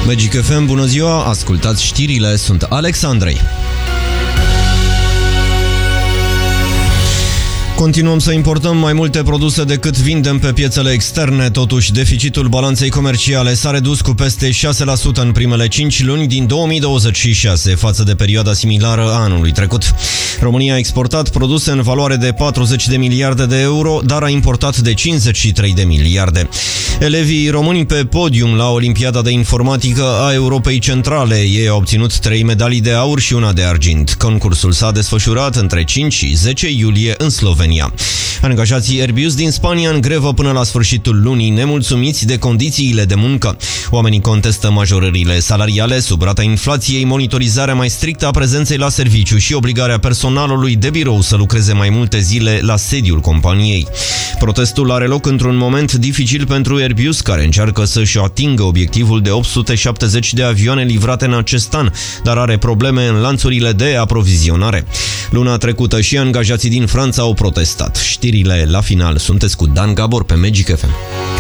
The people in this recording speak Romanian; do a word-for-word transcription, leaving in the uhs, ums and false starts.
Magic F M, bună ziua, ascultați știrile, sunt Alex Andrei. Continuăm să importăm mai multe produse decât vindem pe piețele externe, totuși deficitul balanței comerciale s-a redus cu peste șase la sută în primele cinci luni din două mii douăzeci și șase față de perioada similară a anului trecut. România a exportat produse în valoare de patruzeci de miliarde de euro, dar a importat de cincizeci și trei de miliarde. Elevii români pe podium la Olimpiada de Informatică a Europei Centrale. Ei au obținut trei medalii de aur și una de argint. Concursul s-a desfășurat între cinci și zece iulie în Slovenia. Angajații Airbus din Spania în grevă până la sfârșitul lunii, nemulțumiți de condițiile de muncă. Oamenii contestă majorările salariale sub rata inflației, monitorizarea mai strictă a prezenței la serviciu și obligarea personalului de birou să lucreze mai multe zile la sediul companiei. Protestul are loc într-un moment dificil pentru Airbus, care încearcă să-și atingă obiectivul de opt sute șaptezeci de avioane livrate în acest an, dar are probleme în lanțurile de aprovizionare. Luna trecută și angajații din Franța au protestat. Știrile la final, sunteți cu Dan Gabor pe Magic F M.